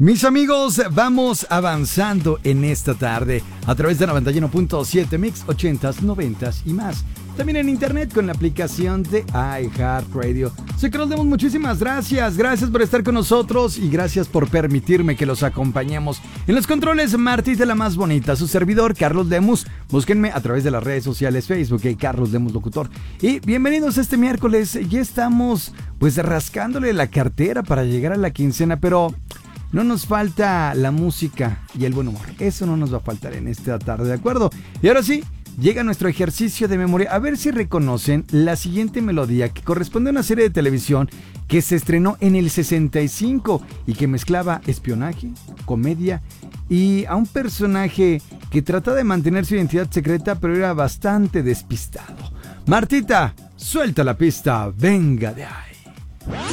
Mis amigos, vamos avanzando en esta tarde a través de 91.7 Mix 80s, 90s y más. También en internet con la aplicación de iHeartRadio. Soy Carlos Lemos, muchísimas gracias. Gracias por estar con nosotros y gracias por permitirme que los acompañemos. En los controles, Martita la más bonita, su servidor Carlos Lemus. Búsquenme a través de las redes sociales, Facebook y Carlos Lemus Locutor. Y bienvenidos este miércoles. Ya estamos pues rascándole la cartera para llegar a la quincena, pero no nos falta la música y el buen humor. Eso no nos va a faltar en esta tarde, ¿de acuerdo? Y ahora sí, llega nuestro ejercicio de memoria. A ver si reconocen la siguiente melodía que corresponde a una serie de televisión que se estrenó en el 65 y que mezclaba espionaje, comedia y a un personaje que trataba de mantener su identidad secreta, pero era bastante despistado. Martita, suelta la pista, venga de ahí.